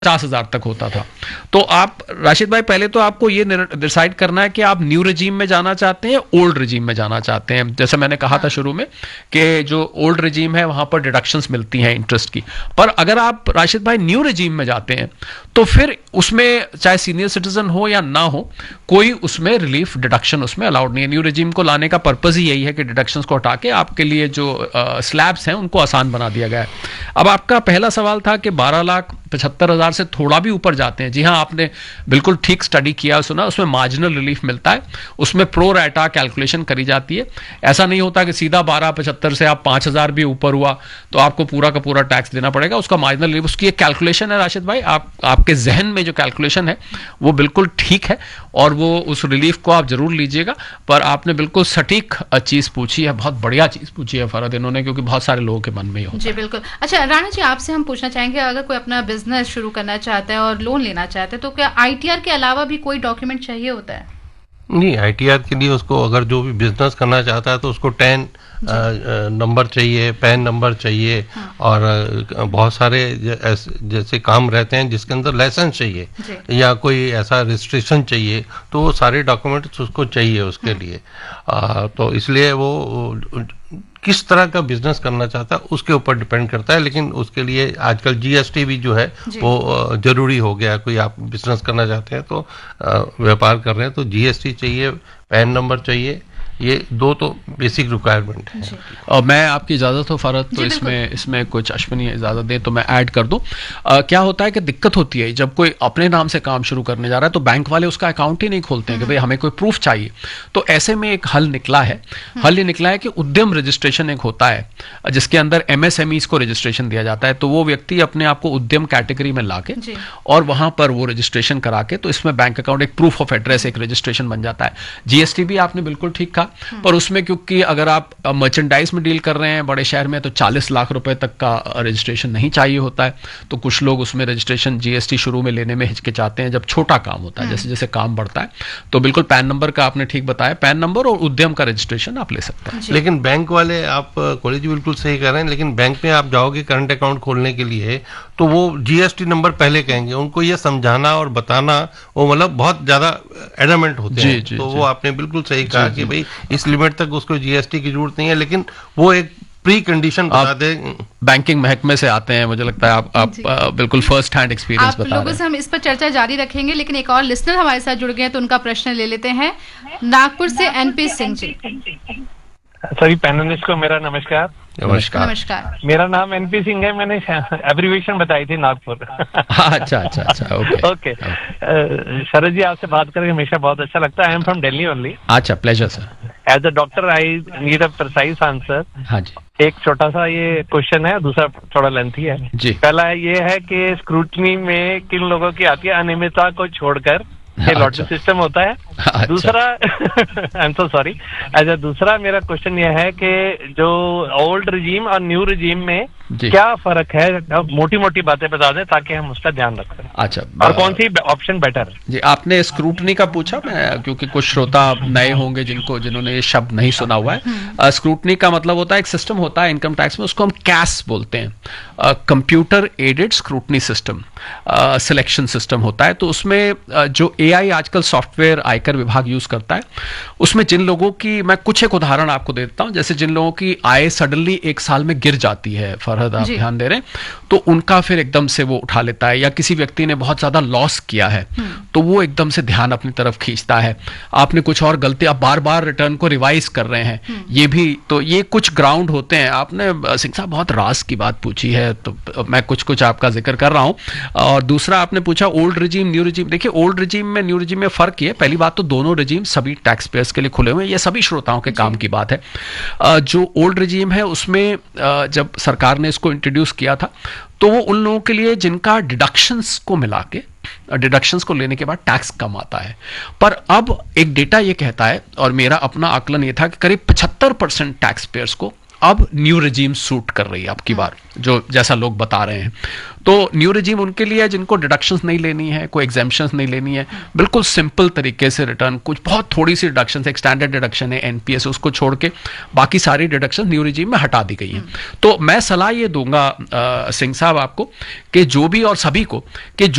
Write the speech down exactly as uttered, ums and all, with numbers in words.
पचास हजार तक होता था। तो आप राशिद भाई पहले तो आपको ये डिसाइड करना है कि आप न्यू रेजीम में जाना चाहते हैं, ओल्ड रेजीम में जाना चाहते हैं। जैसे मैंने कहा था शुरू में कि जो ओल्ड रेजीम है वहां पर डिडक्शंस मिलती हैं इंटरेस्ट की, पर अगर आप राशिद भाई न्यू रेजीम में जाते हैं तो फिर उसमें चाहे सीनियर सिटीजन हो या ना हो, कोई उसमें रिलीफ डिडक्शन उसमें अलाउड नहीं है। न्यू रेजीम को लाने का पर्पज ही यही है कि डिडक्शंस को हटा के आपके लिए जो स्लैब्स हैं उनको आसान बना दिया गया है। अब आपका पहला सवाल था कि बारह लाख पचहत्तर हजार से थोड़ा भी ऊपर जाते हैं। जी हाँ, आपने बिल्कुल ठीक स्टडी किया, सुना, उसमें मार्जिनल रिलीफ मिलता है, उसमें प्रो रेटा कैलकुलेशन करी जाती है। ऐसा नहीं होता कि सीधा बारह पचहत्तर से आप पांच हजार भी ऊपर हुआ तो आपको पूरा का पूरा टैक्स देना पड़ेगा। उसका मार्जिनल रिलीफ, उसकी एक कैलकुलेशन है राशिद भाई, आप आपके जहन में जो कैलकुलेशन है वो बिल्कुल ठीक है और वो उस रिलीफ को आप जरूर लीजिएगा। पर आपने बिल्कुल सटीक चीज पूछी है, बहुत बढ़िया चीज पूछी है फरहद इन्होंने, क्योंकि बहुत सारे लोगों के मन में ही होता है। जी बिल्कुल। अच्छा राणा जी, आपसे हम पूछना चाहेंगे, अगर कोई अपना बिजनेस शुरू करना चाहता है और लोन लेना चाहता है तो क्या आईटीआर के अलावा भी कोई डॉक्यूमेंट चाहिए होता है? नहीं, आईटीआर के लिए उसको अगर जो भी बिजनेस करना चाहता है तो उसको टेन नंबर चाहिए, पैन नंबर चाहिए। हाँ। और बहुत सारे जैसे काम रहते हैं जिसके अंदर लाइसेंस चाहिए या कोई ऐसा रजिस्ट्रेशन चाहिए, तो वो सारे डॉक्यूमेंट्स उसको चाहिए उसके लिए। आ, तो इसलिए वो किस तरह का बिजनेस करना चाहता है उसके ऊपर डिपेंड करता है। लेकिन उसके लिए आजकल जीएसटी भी जो है वो जरूरी हो गया। कोई आप बिजनेस करना चाहते हैं तो व्यापार कर रहे हैं तो जीएसटी चाहिए, पैन नंबर चाहिए, ये दो तो बेसिक रिक्वायरमेंट है। और मैं आपकी इजाज़त हो फरहद तो इसमें इसमें कुछ अश्विनी इजाज़त दे तो मैं ऐड कर दूं। क्या होता है कि दिक्कत होती है जब कोई अपने नाम से काम शुरू करने जा रहा है तो बैंक वाले उसका अकाउंट ही नहीं खोलते हैं कि भाई हमें कोई प्रूफ चाहिए। तो ऐसे में एक हल निकला है, हल ये निकला है कि उद्यम रजिस्ट्रेशन एक होता है जिसके अंदर एमएसएमईज को रजिस्ट्रेशन दिया जाता है। तो वो व्यक्ति अपने आप को उद्यम कैटेगरी में लाके और वहां पर वो रजिस्ट्रेशन करा के, तो इसमें बैंक अकाउंट, एक प्रूफ ऑफ एड्रेस, एक रजिस्ट्रेशन बन जाता है। जीएसटी भी आपने बिल्कुल ठीक कहा, पर उसमें क्योंकि अगर आप मर्चेंडाइज में डील कर रहे हैं बड़े शहर में तो चालीस लाख रुपए तक का रजिस्ट्रेशन नहीं चाहिए होता है। तो कुछ लोग उसमें रजिस्ट्रेशन जीएसटी शुरू में लेने में हिचकिचाते हैं जब छोटा काम होता है। जैसे जैसे काम बढ़ता है तो बिल्कुल पैन नंबर का आपने ठीक बताया, पैन नंबर और उद्यम का रजिस्ट्रेशन आप ले सकते हैं। लेकिन बैंक वाले, आप कॉलेज बिल्कुल सही कर रहे हैं, लेकिन बैंक में आप जाओगे करंट अकाउंट खोलने के लिए तो वो जीएसटी नंबर पहले कहेंगे। उनको ये समझाना और बताना वो मतलब बहुत ज्यादा एडमेंट होते हैं। तो वो आपने बिल्कुल सही कहा कि भाई इस लिमिट तक उसको जीएसटी की जरूरत नहीं है, लेकिन वो एक प्री कंडीशन बता दे। बैंकिंग महकमे से आते हैं, मुझे लगता है आप आप आ, बिल्कुल फर्स्ट हैंड एक्सपीरियंस बता रहे हैं। आप लोगों से हम इस पर चर्चा जारी रखेंगे, लेकिन एक और लिसनर हमारे साथ जुड़ गए हैं तो उनका प्रश्न ले लेते हैं। नागपुर से एनपी सिंह जी। सभी पैनलिस्ट को मेरा नमस्कार। नमस्कार। नमस्कार। मेरा नाम एनपी सिंह है, मैंने एब्रीवेशन बताई थी नागपुर। अच्छा अच्छा अच्छा ओके ओके। शरद जी, आपसे बात करके हमेशा बहुत अच्छा लगता है। I am from Delhi only. अच्छा, pleasure sir. As a doctor I need a precise answer. हाँ जी। एक छोटा सा ये क्वेश्चन है, दूसरा थोड़ा लेंथी है जी। पहला ये है कि स्क्रूटनी में किन लोगों की आती है अनियमितता को छोड़कर, ये लॉटरी सिस्टम होता है। अच्छा। दूसरा आई एम सो सॉरी। अच्छा, दूसरा मेरा क्वेश्चन यह है कि जो ओल्ड रिजीम और न्यू रिजीम में क्या फर्क है? मोटी मोटी बातें बता दें ताकि हम उसका ध्यान रख सकें। अच्छा, और कौन सी ऑप्शन बेटर जी? आपने स्क्रूटनी का पूछा, मैं क्योंकि कुछ श्रोता नए होंगे जिनको जिन्होंने ये शब्द नहीं सुना हुआ है। स्क्रूटनी का मतलब होता है एक सिस्टम होता है इनकम टैक्स में, उसको हम कैस बोलते हैं, computer aided scrutiny system, selection system होता है। तो उसमें जो एआई आजकल सॉफ्टवेयर आयकर विभाग यूज करता है, उसमें जिन लोगों की, मैं कुछ एक उदाहरण आपको देता हूं, जैसे जिन लोगों की आय सडनली एक साल में गिर जाती है, फरहद आप ध्यान दे रहे हैं, तो उनका फिर एकदम से वो उठा लेता है। या किसी व्यक्ति ने बहुत ज्यादा लॉस किया है तो वो एकदम से ध्यान अपनी तरफ खींचता है। आपने कुछ और गलती, आप बार बार रिटर्न को रिवाइज कर रहे हैं, ये भी, तो ये कुछ ग्राउंड होते हैं। आपने सिंह साहब बहुत राज की बात पूछी है तो मैं कुछ कुछ आपका जिक्र कर रहा हूं। और दूसरा आपने पूछा ओल्ड रिजीम न्यू रिजीम। देखिए, ओल्ड रिजीम में न्यू रिजीम में फर्क ये, पहली बात तो दोनों रिजीम सभी टैक्स पेयर्स के लिए खुले हुए हैं, ये सभी श्रोताओं के काम की बात है। जो ओल्ड रिजीम है उसमें जब सरकार ने इसको इंट्रोड्यूस किया था तो वो उन लोगों के लिए जिनका डिडक्शंस को मिला के, डिडक्शंस को लेने के बाद टैक्स कम आता है। पर अब एक डेटा ये कहता है, और मेरा अपना आकलन ये था कि करीब पचहत्तर परसेंट टैक्स पेयर्स को अब न्यू रिजीम सूट कर रही है अब की बार, जो जैसा लोग बता रहे हैं। तो न्यू रिजीम उनके लिए है जिनको डिडक्शंस नहीं लेनी है, कोई एग्जेम्पशंस नहीं लेनी है, बिल्कुल सिंपल तरीके से रिटर्न, कुछ बहुत थोड़ी सी डिडक्शन, एक स्टैंडर्ड डिडक्शन है एनपीएस, उसको छोड़ के बाकी सारी डिडक्शन न्यू रिजीम में हटा दी गई हैं। तो मैं सलाह ये दूंगा सिंह साहब आपको कि जो भी और सभी को कि